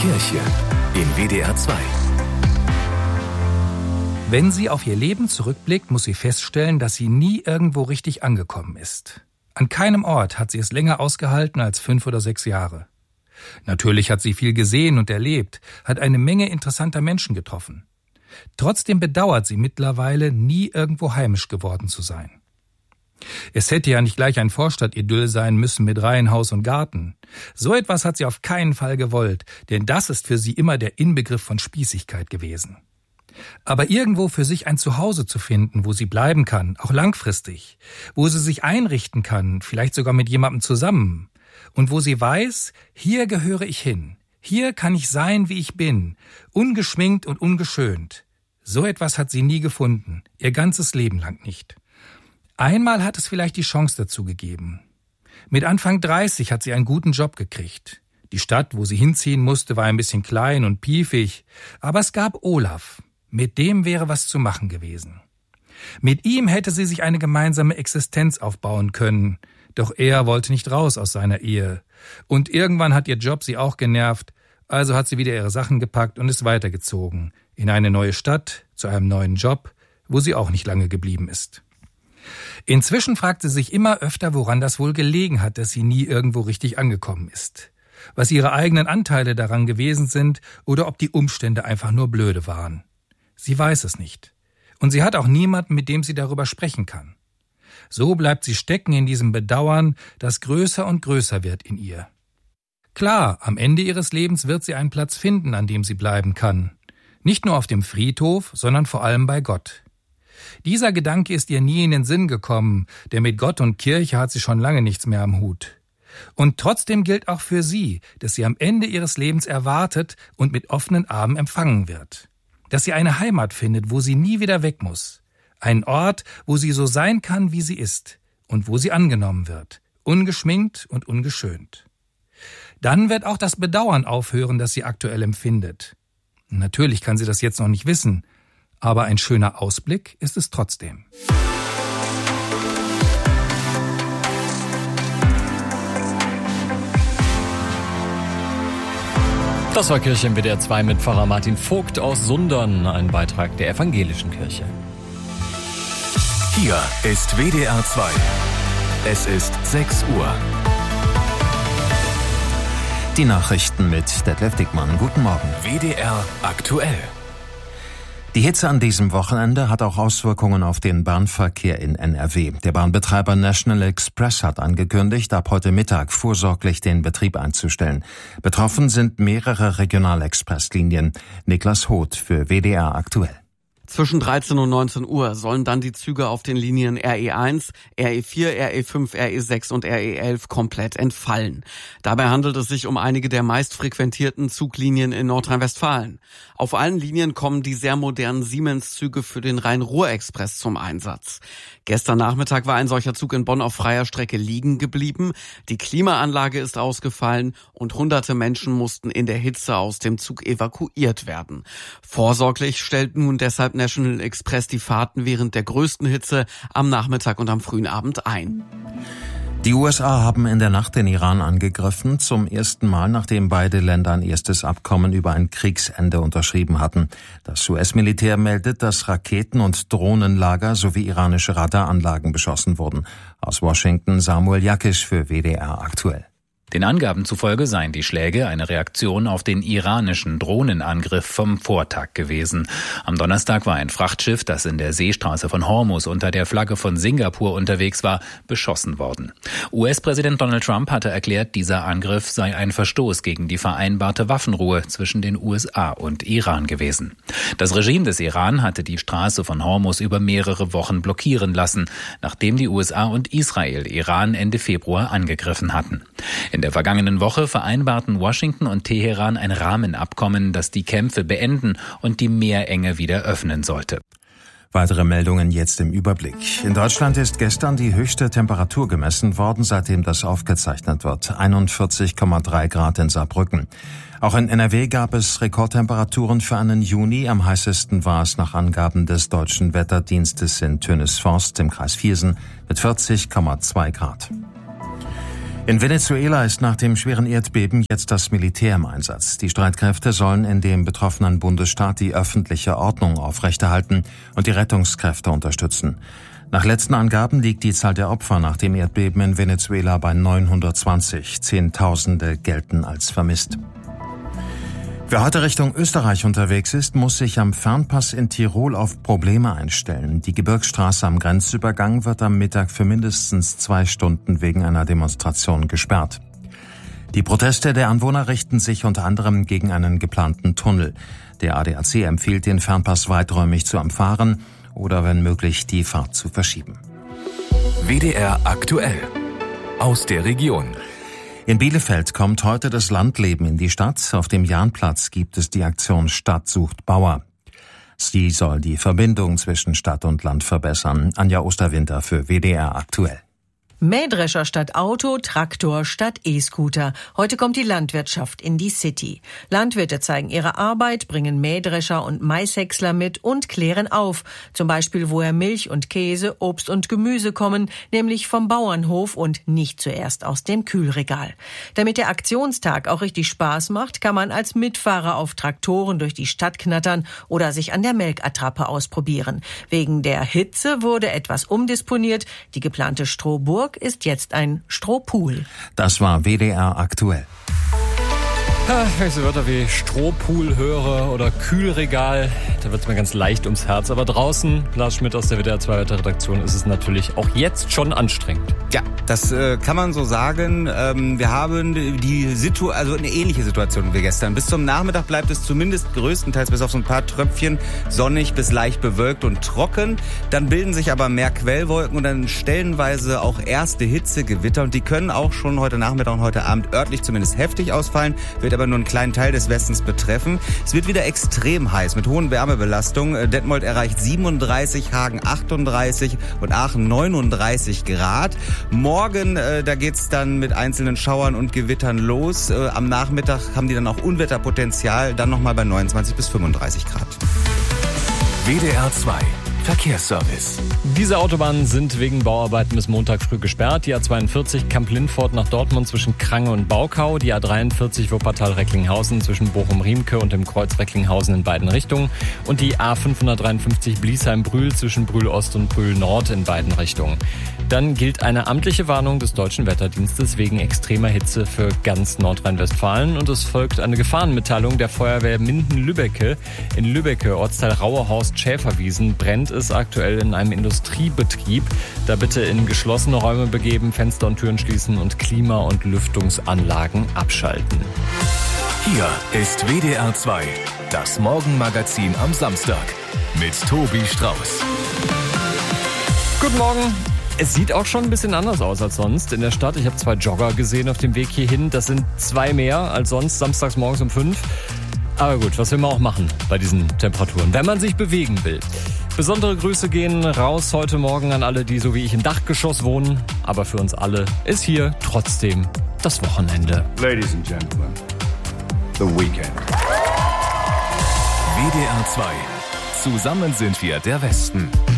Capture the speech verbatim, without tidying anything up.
Kirche in W D R zwei. Wenn sie auf ihr Leben zurückblickt, muss sie feststellen, dass sie nie irgendwo richtig angekommen ist. An keinem Ort hat sie es länger ausgehalten als fünf oder sechs Jahre. Natürlich hat sie viel gesehen und erlebt, hat eine Menge interessanter Menschen getroffen. Trotzdem bedauert sie mittlerweile, nie irgendwo heimisch geworden zu sein. Es hätte ja nicht gleich ein Vorstadtidyll sein müssen mit Reihenhaus und Garten. So etwas hat sie auf keinen Fall gewollt, denn das ist für sie immer der Inbegriff von Spießigkeit gewesen. Aber irgendwo für sich ein Zuhause zu finden, wo sie bleiben kann, auch langfristig, wo sie sich einrichten kann, vielleicht sogar mit jemandem zusammen, und wo sie weiß, hier gehöre ich hin, hier kann ich sein, wie ich bin, ungeschminkt und ungeschönt. So etwas hat sie nie gefunden, ihr ganzes Leben lang nicht. Einmal hat es vielleicht die Chance dazu gegeben. Mit Anfang dreißig hat sie einen guten Job gekriegt. Die Stadt, wo sie hinziehen musste, war ein bisschen klein und piefig, aber es gab Olaf. Mit dem wäre was zu machen gewesen. Mit ihm hätte sie sich eine gemeinsame Existenz aufbauen können, doch er wollte nicht raus aus seiner Ehe. Und irgendwann hat ihr Job sie auch genervt, also hat sie wieder ihre Sachen gepackt und ist weitergezogen, in eine neue Stadt, zu einem neuen Job, wo sie auch nicht lange geblieben ist. Inzwischen fragt sie sich immer öfter, woran das wohl gelegen hat, dass sie nie irgendwo richtig angekommen ist. Was ihre eigenen Anteile daran gewesen sind oder ob die Umstände einfach nur blöde waren. Sie weiß es nicht. Und sie hat auch niemanden, mit dem sie darüber sprechen kann. So bleibt sie stecken in diesem Bedauern, das größer und größer wird in ihr. Klar, am Ende ihres Lebens wird sie einen Platz finden, an dem sie bleiben kann. Nicht nur auf dem Friedhof, sondern vor allem bei Gott. Dieser Gedanke ist ihr nie in den Sinn gekommen, denn mit Gott und Kirche hat sie schon lange nichts mehr am Hut. Und trotzdem gilt auch für sie, dass sie am Ende ihres Lebens erwartet und mit offenen Armen empfangen wird. Dass sie eine Heimat findet, wo sie nie wieder weg muss. Einen Ort, wo sie so sein kann, wie sie ist und wo sie angenommen wird, ungeschminkt und ungeschönt. Dann wird auch das Bedauern aufhören, das sie aktuell empfindet. Natürlich kann sie das jetzt noch nicht wissen, aber ein schöner Ausblick ist es trotzdem. Das war Kirche im W D R zwei mit Pfarrer Martin Vogt aus Sundern, ein Beitrag der Evangelischen Kirche. Hier ist W D R zwei. Es ist sechs Uhr. Die Nachrichten mit Detlef Dickmann. Guten Morgen. W D R aktuell. Die Hitze an diesem Wochenende hat auch Auswirkungen auf den Bahnverkehr in N R W. Der Bahnbetreiber National Express hat angekündigt, ab heute Mittag vorsorglich den Betrieb einzustellen. Betroffen sind mehrere Regionalexpresslinien. Niklas Hoth für W D R aktuell. Zwischen dreizehn und neunzehn Uhr sollen dann die Züge auf den Linien R E eins, R E vier, R E fünf, R E sechs und R E elf komplett entfallen. Dabei handelt es sich um einige der meistfrequentierten Zuglinien in Nordrhein-Westfalen. Auf allen Linien kommen die sehr modernen Siemens-Züge für den Rhein-Ruhr-Express zum Einsatz. Gestern Nachmittag war ein solcher Zug in Bonn auf freier Strecke liegen geblieben. Die Klimaanlage ist ausgefallen und hunderte Menschen mussten in der Hitze aus dem Zug evakuiert werden. Vorsorglich stellt nun deshalb National Express die Fahrten während der größten Hitze am Nachmittag und am frühen Abend ein. Die U S A haben in der Nacht den Iran angegriffen, zum ersten Mal, nachdem beide Länder ein erstes Abkommen über ein Kriegsende unterschrieben hatten. Das U S-Militär meldet, dass Raketen- und Drohnenlager sowie iranische Radaranlagen beschossen wurden. Aus Washington Samuel Jakisch für W D R aktuell. Den Angaben zufolge seien die Schläge eine Reaktion auf den iranischen Drohnenangriff vom Vortag gewesen. Am Donnerstag war ein Frachtschiff, das in der Seestraße von Hormuz unter der Flagge von Singapur unterwegs war, beschossen worden. U S-Präsident Donald Trump hatte erklärt, dieser Angriff sei ein Verstoß gegen die vereinbarte Waffenruhe zwischen den U S A und Iran gewesen. Das Regime des Iran hatte die Straße von Hormuz über mehrere Wochen blockieren lassen, nachdem die U S A und Israel Iran Ende Februar angegriffen hatten. In In der vergangenen Woche vereinbarten Washington und Teheran ein Rahmenabkommen, das die Kämpfe beenden und die Meerenge wieder öffnen sollte. Weitere Meldungen jetzt im Überblick. In Deutschland ist gestern die höchste Temperatur gemessen worden, seitdem das aufgezeichnet wird. einundvierzig Komma drei Grad in Saarbrücken. Auch in N R W gab es Rekordtemperaturen für einen Juni. Am heißesten war es nach Angaben des Deutschen Wetterdienstes in Tönisforst im Kreis Viersen mit vierzig Komma zwei Grad. In Venezuela ist nach dem schweren Erdbeben jetzt das Militär im Einsatz. Die Streitkräfte sollen in dem betroffenen Bundesstaat die öffentliche Ordnung aufrechterhalten und die Rettungskräfte unterstützen. Nach letzten Angaben liegt die Zahl der Opfer nach dem Erdbeben in Venezuela bei neunhundertzwanzig. Zehntausende gelten als vermisst. Wer heute Richtung Österreich unterwegs ist, muss sich am Fernpass in Tirol auf Probleme einstellen. Die Gebirgsstraße am Grenzübergang wird am Mittag für mindestens zwei Stunden wegen einer Demonstration gesperrt. Die Proteste der Anwohner richten sich unter anderem gegen einen geplanten Tunnel. Der A D A C empfiehlt, den Fernpass weiträumig zu umfahren oder wenn möglich die Fahrt zu verschieben. W D R aktuell aus der Region. In Bielefeld kommt heute das Landleben in die Stadt. Auf dem Jahnplatz gibt es die Aktion Stadt sucht Bauer. Sie soll die Verbindung zwischen Stadt und Land verbessern. Anja Osterwinter für W D R aktuell. Mähdrescher statt Auto, Traktor statt E-Scooter. Heute kommt die Landwirtschaft in die City. Landwirte zeigen ihre Arbeit, bringen Mähdrescher und Maishäcksler mit und klären auf. Zum Beispiel, woher Milch und Käse, Obst und Gemüse kommen, nämlich vom Bauernhof und nicht zuerst aus dem Kühlregal. Damit der Aktionstag auch richtig Spaß macht, kann man als Mitfahrer auf Traktoren durch die Stadt knattern oder sich an der Melkattrappe ausprobieren. Wegen der Hitze wurde etwas umdisponiert. Die geplante Strohburg ist jetzt ein Strohpool. Das war W D R aktuell. Wenn ich so Wörter wie Strohpool höre oder Kühlregal, da wird es mir ganz leicht ums Herz. Aber draußen, Lars Schmidt aus der W D R zwei Wetterredaktion, ist es natürlich auch jetzt schon anstrengend. Ja, das äh, kann man so sagen. Ähm, wir haben die Situ- also eine ähnliche Situation wie gestern. Bis zum Nachmittag bleibt es zumindest größtenteils bis auf so ein paar Tröpfchen sonnig bis leicht bewölkt und trocken. Dann bilden sich aber mehr Quellwolken und dann stellenweise auch erste Hitzegewitter. Und die können auch schon heute Nachmittag und heute Abend örtlich zumindest heftig ausfallen, wird aber nur einen kleinen Teil des Westens betreffen. Es wird wieder extrem heiß mit hohen Wärmebelastungen. Detmold erreicht siebenunddreißig, Hagen achtunddreißig und Aachen neununddreißig Grad. Morgen, äh, da geht's dann mit einzelnen Schauern und Gewittern los. Äh, am Nachmittag haben die dann auch Unwetterpotenzial, dann nochmal bei neunundzwanzig bis fünfunddreißig Grad. W D R zwei Verkehrsservice. Diese Autobahnen sind wegen Bauarbeiten bis Montag früh gesperrt. Die A zweiundvierzig Kamp-Lindfort nach Dortmund zwischen Krange und Baukau. Die A dreiundvierzig Wuppertal-Recklinghausen zwischen Bochum-Riemke und dem Kreuz Recklinghausen in beiden Richtungen. Und die A fünfhundertdreiundfünfzig Bliesheim-Brühl zwischen Brühl-Ost und Brühl-Nord in beiden Richtungen. Dann gilt eine amtliche Warnung des Deutschen Wetterdienstes wegen extremer Hitze für ganz Nordrhein-Westfalen. Und es folgt eine Gefahrenmitteilung der Feuerwehr Minden-Lübbecke. In Lübbecke, Ortsteil Rauerhorst-Schäferwiesen, brennt es aktuell in einem Industriebetrieb. Da bitte in geschlossene Räume begeben, Fenster und Türen schließen und Klima- und Lüftungsanlagen abschalten. Hier ist W D R zwei, das Morgenmagazin am Samstag mit Tobi Strauß. Guten Morgen. Es sieht auch schon ein bisschen anders aus als sonst in der Stadt. Ich habe zwei Jogger gesehen auf dem Weg hierhin. Das sind zwei mehr als sonst, samstags morgens um fünf. Aber gut, was will man auch machen bei diesen Temperaturen, wenn man sich bewegen will. Besondere Grüße gehen raus heute Morgen an alle, die so wie ich im Dachgeschoss wohnen. Aber für uns alle ist hier trotzdem das Wochenende. Ladies and Gentlemen, the weekend. W D R zwei. Zusammen sind wir der Westen.